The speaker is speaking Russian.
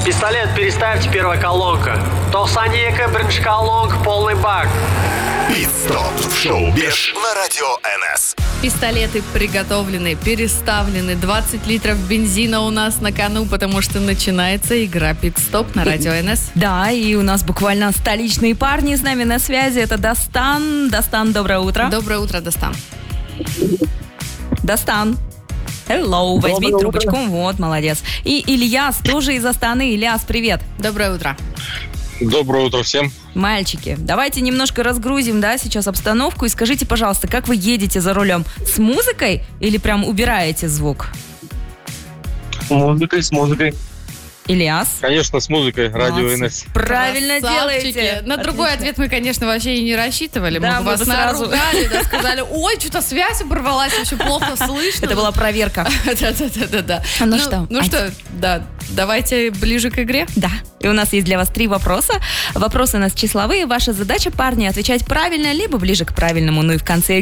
Пистолет переставьте, первая колонка. Толсанека, бринж колонка, полный бак. Пит-стоп в шоу «Беш» на радио НС. Пистолеты приготовлены, переставлены. 20 литров бензина у нас на кону, потому что начинается игра «Пит-стоп» на радио НС. Да, и у нас буквально столичные парни с нами на связи. Это Достан. Достан, доброе утро. Доброе утро, Достан. Достан. Hello, возьми трубочку. Вот, молодец. И Ильяс тоже из Астаны. Ильяс, привет. Доброе утро. Доброе утро всем. Мальчики, давайте немножко разгрузим, да, сейчас обстановку. И скажите, пожалуйста, как вы едете за рулем? С музыкой или прям убираете звук? С музыкой. Ильяс? Конечно, с музыкой, радио Молодцы. НС. Правильно Красавчики. делаете. На другой Отлично. ответ мы, конечно, вообще и не рассчитывали. Да, мы мы вас бы сразу. наругали, да, сказали, ой, что-то связь оборвалась, вообще плохо слышно. Это была проверка. Да. Ну что, Ну что, да, давайте ближе к игре. Да. И у нас есть для вас 3 вопроса. Вопросы у нас числовые. Ваша задача, парни, отвечать правильно, либо ближе к правильному. Ну и в конце